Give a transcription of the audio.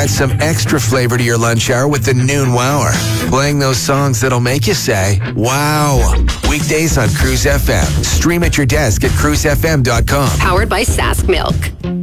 add some extra flavor to your lunch hour with the Noon Wower. Playing those songs that'll make you say, wow. Weekdays on Cruise FM. Stream at your desk at cruisefm.com. Powered by Sask Milk.